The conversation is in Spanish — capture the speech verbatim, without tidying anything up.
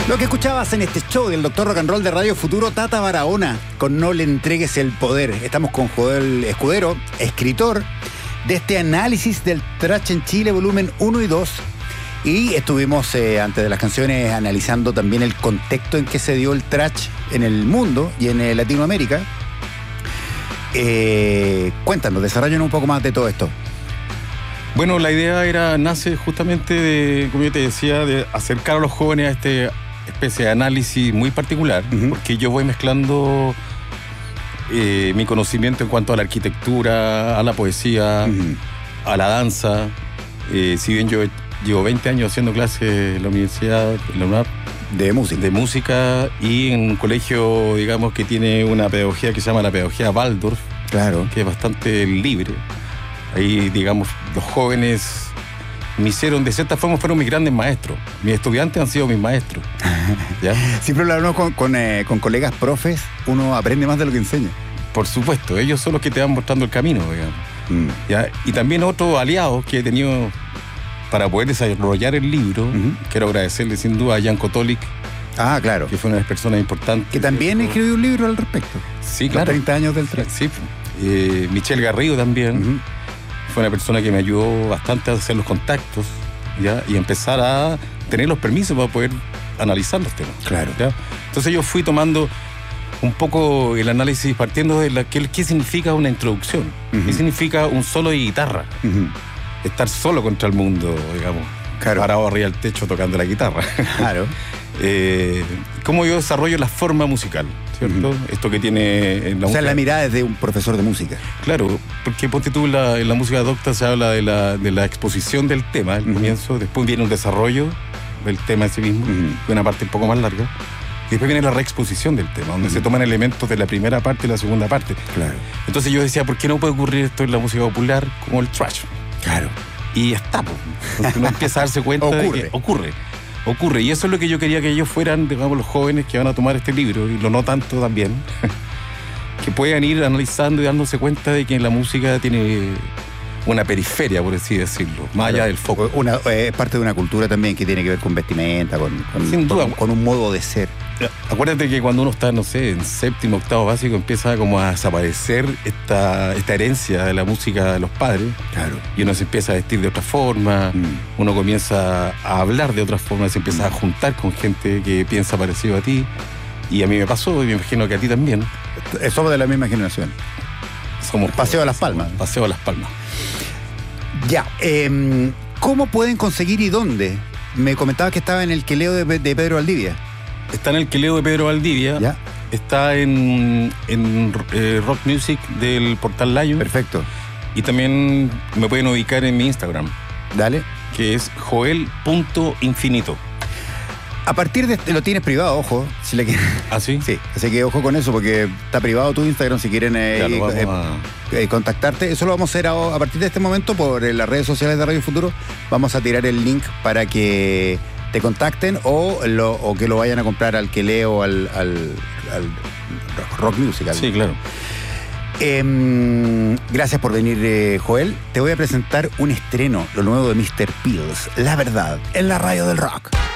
Lo que escuchabas en este show del Doctor Rock and Roll de Radio Futuro, Tata Barahona, con No le entregues el poder. Estamos con Joel Escudero, escritor de este análisis del thrash en Chile, volumen uno y dos. Y estuvimos, eh, antes de las canciones, analizando también el contexto en que se dio el thrash en el mundo y en eh, Latinoamérica. Eh, cuéntanos, desarrollen un poco más de todo esto. Bueno, la idea era, nace justamente de, como yo te decía, de acercar a los jóvenes a esta especie de análisis muy particular, uh-huh. porque yo voy mezclando eh, mi conocimiento en cuanto a la arquitectura, a la poesía, uh-huh. a la danza. Eh, si bien yo llevo veinte años haciendo clases en la universidad, en la UNAP, de música. De música y en un colegio, digamos, que tiene una pedagogía que se llama la pedagogía Waldorf, claro. que es bastante libre. Ahí, digamos, los jóvenes me hicieron, de cierta forma, fueron mis grandes maestros. Mis estudiantes han sido mis maestros. ¿Ya? Siempre lo hablamos con, con, eh, con colegas profes, uno aprende más de lo que enseña. Por supuesto, ellos son los que te van mostrando el camino, digamos. Mm. ¿Ya? Y también otros aliados que he tenido para poder desarrollar el libro. Uh-huh. Quiero agradecerle sin duda a Jan Kotolik. Ah, claro. Que fue una de las personas importantes. Que también escribió un libro al respecto. Sí, claro. Los treinta años del thrash. Sí. Eh, Michelle Garrido también. Uh-huh. Fue una persona que me ayudó bastante a hacer los contactos, ¿ya? Y empezar a tener los permisos para poder analizar los temas. Claro. ¿Ya? Entonces yo fui tomando un poco el análisis partiendo de la, qué, qué significa una introducción. Uh-huh. ¿Qué significa un solo de guitarra? Uh-huh. Estar solo contra el mundo, digamos. Claro. Parado arriba del techo tocando la guitarra. Claro. eh, ¿Cómo yo desarrollo la forma musical? ¿Cierto? Uh-huh. Esto que tiene en la O sea, música. la mirada es de un profesor de música. Claro, porque ponte tú, la, en la música docta se habla de la, de la exposición del tema, el uh-huh. comienzo, después viene un desarrollo del tema en sí mismo, uh-huh. una parte un poco más larga, y después viene la reexposición del tema, donde uh-huh. se toman elementos de la primera parte y la segunda parte. Claro. Entonces yo decía, ¿por qué no puede ocurrir esto en la música popular como el thrash? Claro. Y está, pues, uno empieza a darse cuenta ocurre. de que ocurre. Ocurre, y eso es lo que yo quería que ellos fueran, digamos, los jóvenes que van a tomar este libro, y lo no tanto también, que puedan ir analizando y dándose cuenta de que la música tiene una periferia, por así decirlo, más allá del foco. Una, es eh, parte de una cultura también que tiene que ver con vestimenta, con, con, Sin duda. con, con un modo de ser. Acuérdate que cuando uno está, no sé, en séptimo, octavo básico, empieza como a desaparecer esta, esta herencia de la música de los padres. Claro. Y uno se empieza a vestir de otra forma, mm. uno comienza a hablar de otra forma, se empieza mm. a juntar con gente que piensa parecido a ti. Y a mí me pasó, y me imagino que a ti también. Somos de la misma generación. Somos Paseo a Las Palmas. Paseo a Las Palmas. Ya, eh, ¿cómo pueden conseguir y dónde? Me comentabas que estaba en el queleo de, de Pedro Valdivia. Está en el queleo de Pedro Valdivia. ¿Ya? Está en, en eh, Rock Music del portal Lion. Perfecto. Y también me pueden ubicar en mi Instagram. Dale. Que es joel punto infinito. A partir de este, lo tienes privado, ojo. Si le quieren. ¿Ah, sí? Sí, así que ojo con eso, porque está privado tu Instagram si quieren eh, ya, vamos eh, a... eh, contactarte. Eso lo vamos a hacer a, a partir de este momento por eh, las redes sociales de Radio Futuro. Vamos a tirar el link para que te contacten o, lo, o que lo vayan a comprar al que leo al, al, al Rock Music. Sí, claro. Eh, gracias por venir, eh, Joel. Te voy a presentar un estreno, lo nuevo de mister Pills, La Verdad, en la radio del rock.